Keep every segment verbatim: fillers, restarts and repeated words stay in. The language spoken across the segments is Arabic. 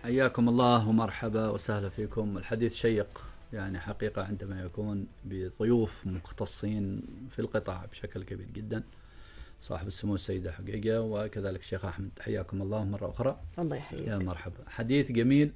حياكم الله ومرحبا وسهلا فيكم. الحديث شيق يعني حقيقة عندما يكون بضيوف مختصين في القطاع بشكل كبير جدا، صاحب السمو السيدة حقيقة وكذلك الشيخ أحمد، حياكم الله مرة أخرى. الله يحييك. يا مرحبا. حديث جميل.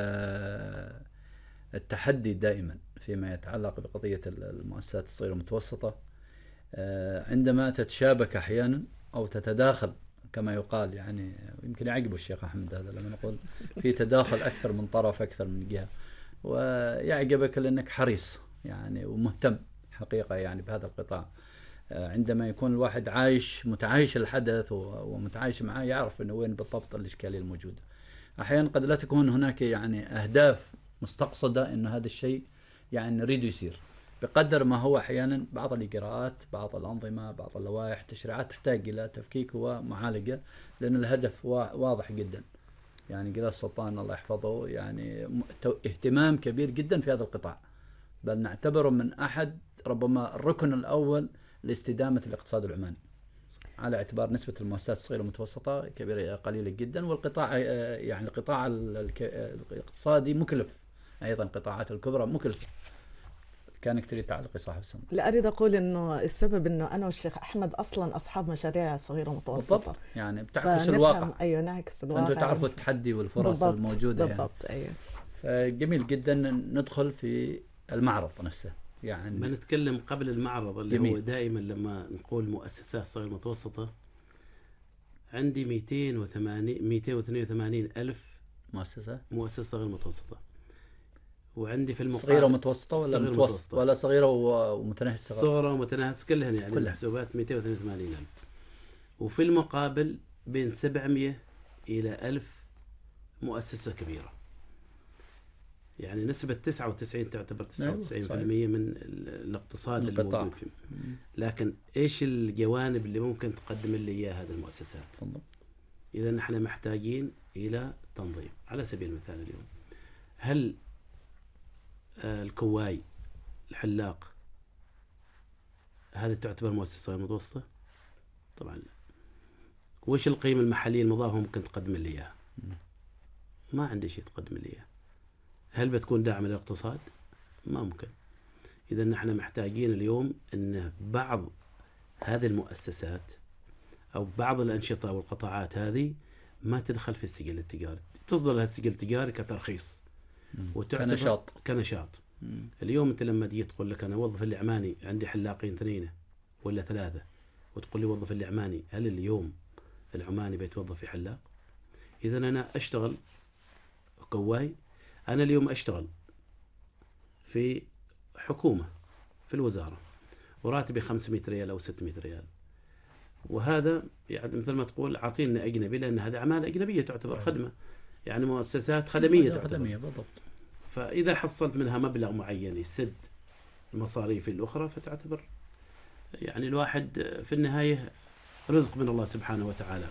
آه التحدي دائما فيما يتعلق بقضية المؤسسات الصغيرة والمتوسطة، آه عندما تتشابك أحيانا أو تتداخل كما يقال، يعني يمكن يعجبه الشيخ أحمد هذا لما نقول في تداخل أكثر من طرف، أكثر من جهة، ويعجبك لأنك حريص يعني ومهتم حقيقة يعني بهذا القطاع. عندما يكون الواحد عايش متعايش الحدث ومتعايش معاه يعرف أنه وين بالضبط الإشكالية الموجودة. أحيانا قد لا تكون هناك يعني أهداف مستقصدة أن هذا الشيء يعني نريد يصير، بقدر ما هو أحيانا بعض الإجراءات، بعض الأنظمة، بعض اللوائح، تشريعات تحتاج إلى تفكيك ومعالجة، لأن الهدف واضح جدا. يعني قضاء السلطان الله يحفظه يعني اهتمام كبير جدا في هذا القطاع، بل نعتبره من أحد ربما الركن الأول لاستدامة الاقتصاد العماني، على اعتبار نسبة المؤسسات الصغيرة والمتوسطة كبيرة قليلة جدا، والقطاع يعني القطاع الاقتصادي مكلف أيضا، القطاعات الكبرى مكلفة. كانك تريد تعلق صاحب السمو؟ لا، أريد أقول إنه السبب إنه أنا والشيخ أحمد أصلاً أصحاب مشاريع صغيرة ومتوسطة. بالضبط، يعني بتعكس الواقع. أيوة، نعكس الواقع. أنتوا تعرفوا التحدي والفرص بالضبط. الموجودة. بالضبط. يعني أيوة. جميل جدا. ندخل في المعرض نفسه. يعني ما نتكلم قبل المعرض اللي جميل. هو دائما لما نقول مؤسسات صغيرة متوسطة، عندي مئتين وثمانين مئتين واثنين وثمانين ألف مؤسسة مؤسسة صغيرة متوسطة، وعندي في المقابل صغيرة ومتوسطة ولا صغيرة متوسط متوسطة. ولا صغيرة ومتناهية الصغر؟ صغرى ومتناهية كلها، يعني كلها. المحسوبات مئتين واثنين وثمانين ألف، وفي المقابل بين سبعمئة إلى ألف مؤسسة كبيرة، يعني نسبة تسعة وتسعين تعتبر تسعة وتسعين بالمئة من الاقتصاد الموجود فيه. لكن إيش الجوانب اللي ممكن تقدم لي إياها هذه المؤسسات؟ إذا نحن محتاجين إلى تنظيم. على سبيل المثال اليوم، هل آه الكواي الحلاق هذه تعتبر مؤسسة غير متوسطة؟ طبعا لا. وش القيمة المحلية المضافة ممكن تقدم لي إياها؟ ما عندي شيء تقدم لي إياه. هل بتكون داعم للاقتصاد؟ ما ممكن. إذا نحن محتاجين اليوم أن بعض هذه المؤسسات أو بعض الأنشطة والقطاعات هذه ما تدخل في السجل التجاري، تصدر لها السجل التجاري كترخيص كنشاط كنشاط. مم. اليوم أنت لما تجي تقول لك أنا وظف العماني عندي حلاقين اثنين ولا ثلاثة، وتقول لي وظف العماني، هل اليوم العماني بيتوظف في حلاق؟ إذا أنا أشتغل كواي، أنا اليوم أشتغل في حكومة في الوزارة وراتبي خمسمئة ريال أو ستمئة ريال، وهذا يعني مثل ما تقول عاطينا أجنبي، لأن هذا أعمال أجنبية تعتبر خدمة، يعني مؤسسات خدمية تعتبر. خدمية بالضبط. فإذا حصلت منها مبلغ معين يسد المصاريف الأخرى فتعتبر يعني الواحد في النهاية رزق من الله سبحانه وتعالى،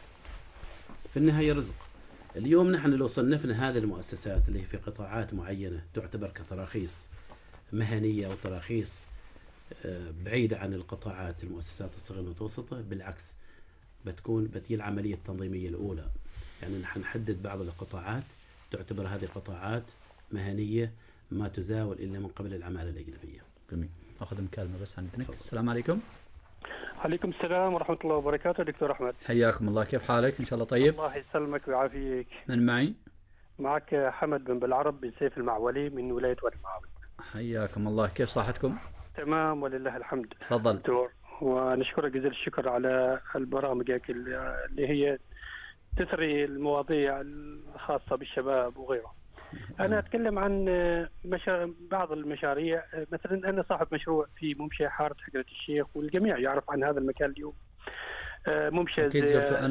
في النهاية رزق. اليوم نحن لو صنفنا هذه المؤسسات اللي في قطاعات معينة تعتبر كتراخيص مهنية أو تراخيص بعيدة عن القطاعات المؤسسات الصغيرة والمتوسطة، بالعكس بتكون بتجي العملية التنظيمية الأولى. يعني نحن نحدد بعض القطاعات تعتبر هذه قطاعات مهنية ما تزاول إلا من قبل العمالة الأجنبية. جميل. أخذ مكالمة بس عن إذنك. السلام عليكم. عليكم السلام ورحمة الله وبركاته. دكتور أحمد، حياكم الله، كيف حالك؟ إن شاء الله طيب. الله يسلمك ويعافيك. من معي؟ معك حمد بن بالعرب بن سيف المعولي من ولاية وادي المعاون. حياكم الله، كيف صحتكم؟ تمام ولله الحمد. تفضل دكتور، ونشكرك جزيل الشكر على البرامج اللي هي تثري المواضيع الخاصة بالشباب وغيره. أنا أتكلم عن مشا... بعض المشاريع. مثلا أنا صاحب مشروع في ممشى حارة حجرة الشيخ، والجميع يعرف عن هذا المكان اليوم. ممشى